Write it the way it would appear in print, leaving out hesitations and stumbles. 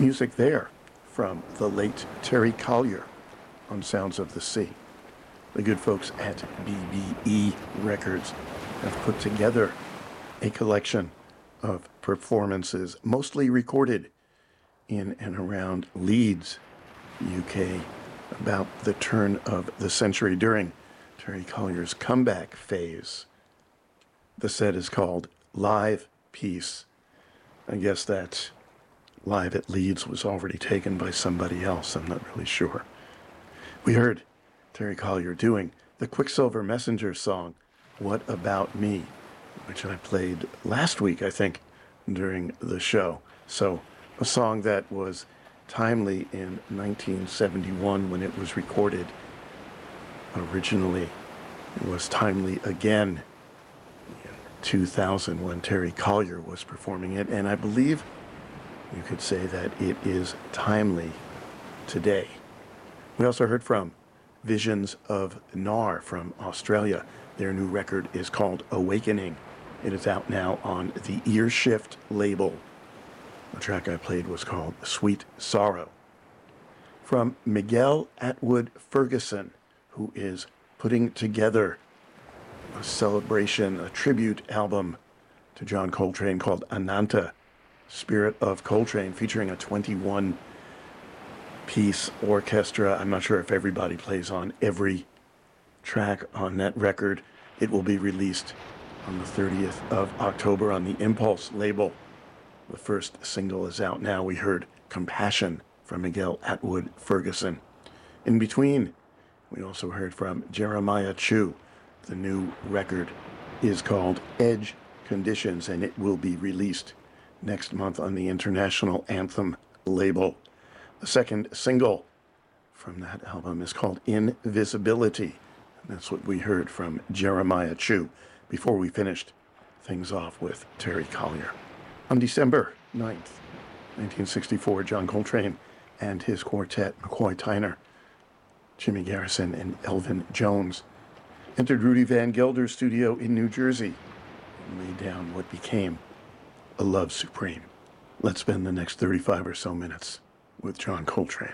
Music there from the late Terry Collier on Sounds of the Sea. The good folks at BBE Records have put together a collection of performances, mostly recorded in and around Leeds, UK, about the turn of the century during Terry Collier's comeback phase. The set is called Live Peace. I guess that Live at Leeds was already taken by somebody else. I'm not really sure. We heard Terry Collier doing the Quicksilver Messenger song, What About Me, which I played last week, I think, during the show. So a song that was timely in 1971 when it was recorded. Originally, it was timely again in 2000 when Terry Collier was performing it, and I believe you could say that it is timely today. We also heard from Visions of Nar from Australia. Their new record is called Awakening. It is out now on the Earshift label. The track I played was called Sweet Sorrow. From Miguel Atwood Ferguson, who is putting together a celebration, a tribute album to John Coltrane called Ananta, Spirit of Coltrane, featuring a 21-piece orchestra. I'm not sure if everybody plays on every track on that record. It will be released on the 30th of October on the Impulse label. The first single is out now. We heard Compassion from Miguel Atwood Ferguson. In between, we also heard from Jeremiah Chu. The new record is called Edge Conditions, and it will be released next month on the International Anthem label. The second single from that album is called Invisibility. And that's what we heard from Jeremiah Chu before we finished things off with Terry Collier. On December 9th, 1964, John Coltrane and his quartet, McCoy Tyner, Jimmy Garrison, and Elvin Jones, entered Rudy Van Gelder's studio in New Jersey and laid down what became A Love Supreme. Let's spend the next 35 or so minutes with John Coltrane.